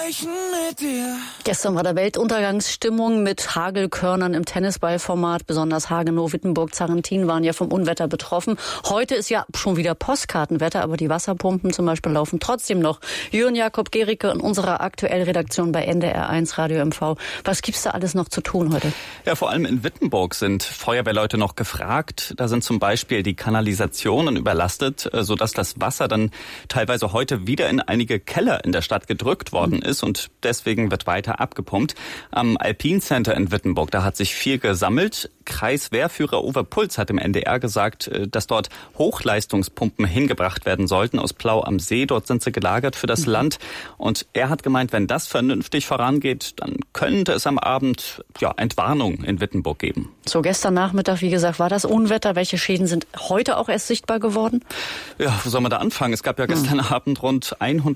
erreichen mit dir. Gestern war der Weltuntergangsstimmung mit Hagelkörnern im Tennisballformat. Besonders Hagenow, Wittenburg, Zarrentin waren ja vom Unwetter betroffen. Heute ist ja schon wieder Postkartenwetter, aber die Wasserpumpen zum Beispiel laufen trotzdem noch. Jürgen Jakob Gericke in unserer aktuellen Redaktion bei NDR1 Radio MV. Was gibt's da alles noch zu tun heute? Ja, vor allem in Wittenburg sind Feuerwehrleute noch gefragt. Da sind zum Beispiel die Kanalisationen überlastet, sodass das Wasser dann teilweise heute wieder in einige Keller in der Stadt gedrückt worden ist und deswegen wird weiter abgepumpt. Am Alpine Center in Wittenburg, da hat sich viel gesammelt. Kreiswehrführer Uwe Puls hat im NDR gesagt, dass dort Hochleistungspumpen hingebracht werden sollten aus Plau am See. Dort sind sie gelagert für das Land. Und er hat gemeint, wenn das vernünftig vorangeht, dann könnte es am Abend Entwarnung in Wittenburg geben. So, gestern Nachmittag, wie gesagt, war das Unwetter. Welche Schäden sind heute auch erst sichtbar geworden? Ja, wo soll man da anfangen? Es gab ja gestern Abend rund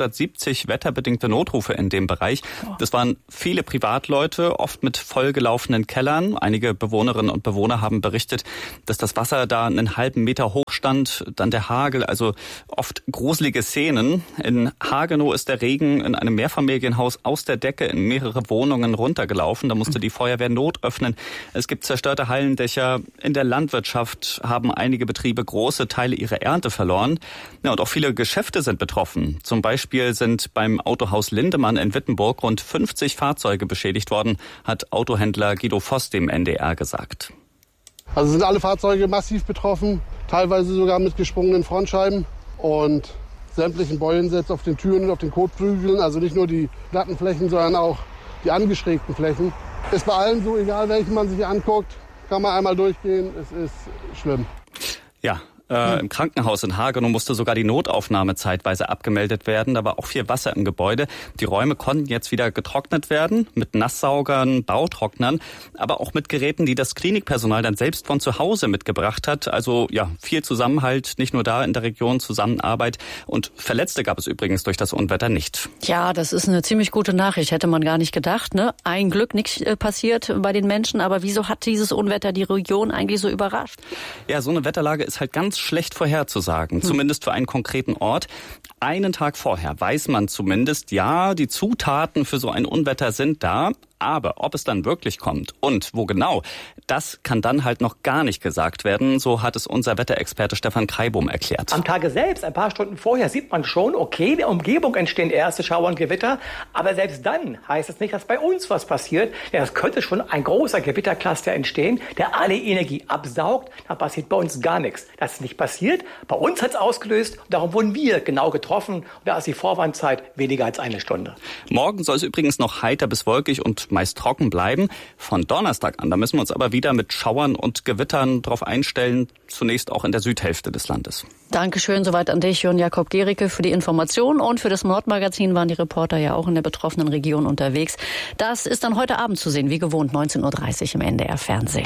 170 wetterbedingte Notrufe in dem Bereich. Das waren viele Privatleute, oft mit vollgelaufenen Kellern. Einige Bewohnerinnen und Bewohner haben berichtet, dass das Wasser da einen halben Meter hoch stand, dann der Hagel, also oft gruselige Szenen. In Hagenow ist der Regen in einem Mehrfamilienhaus aus der Decke in mehrere Wohnungen runtergelaufen. Da musste die Feuerwehr Not öffnen. Es gibt zerstörte Hallendächer. In der Landwirtschaft haben einige Betriebe große Teile ihrer Ernte verloren. Ja, und auch viele Geschäfte sind betroffen. Zum Beispiel sind beim Autohaus Lindemann in Wittenburg rund 50 Fahrzeuge beschädigt worden, hat Autohändler Guido Voss dem NDR gesagt. Also sind alle Fahrzeuge massiv betroffen, teilweise sogar mit gesprungenen Frontscheiben und sämtlichen Beulensätze auf den Türen und auf den Kotflügeln. Also nicht nur die glatten Flächen, sondern auch die angeschrägten Flächen. Ist bei allen so, egal welchen man sich anguckt, kann man einmal durchgehen, es ist schlimm. Ja. Im Krankenhaus in Hagenow musste sogar die Notaufnahme zeitweise abgemeldet werden. Da war auch viel Wasser im Gebäude. Die Räume konnten jetzt wieder getrocknet werden mit Nasssaugern, Bautrocknern, aber auch mit Geräten, die das Klinikpersonal dann selbst von zu Hause mitgebracht hat. Also ja, viel Zusammenhalt, nicht nur da in der Region, Zusammenarbeit. Und Verletzte gab es übrigens durch das Unwetter nicht. Ja, das ist eine ziemlich gute Nachricht, hätte man gar nicht gedacht, ne? Ein Glück, nichts passiert bei den Menschen. Aber wieso hat dieses Unwetter die Region eigentlich so überrascht? Ja, so eine Wetterlage ist halt ganz schlecht vorherzusagen, zumindest für einen konkreten Ort. Einen Tag vorher weiß man zumindest, ja, die Zutaten für so ein Unwetter sind da. Aber ob es dann wirklich kommt und wo genau, das kann dann halt noch gar nicht gesagt werden. So hat es unser Wetterexperte Stefan Kreibum erklärt. Am Tage selbst, ein paar Stunden vorher, sieht man schon, okay, in der Umgebung entstehen erste Schauer und Gewitter. Aber selbst dann heißt es nicht, dass bei uns was passiert. Ja, es könnte schon ein großer Gewittercluster entstehen, der alle Energie absaugt. Da passiert bei uns gar nichts. Das ist nicht passiert. Bei uns hat es ausgelöst. Und darum wurden wir genau getroffen. Und da ist die Vorwarnzeit weniger als eine Stunde. Morgen soll es übrigens noch heiter bis wolkig und meist trocken bleiben. Von Donnerstag an, da müssen wir uns aber wieder mit Schauern und Gewittern drauf einstellen, zunächst auch in der Südhälfte des Landes. Dankeschön, soweit an dich, Jürgen Jakob Gericke, für die Information. Und für das Nordmagazin waren die Reporter ja auch in der betroffenen Region unterwegs. Das ist dann heute Abend zu sehen, wie gewohnt, 19:30 Uhr im NDR Fernsehen.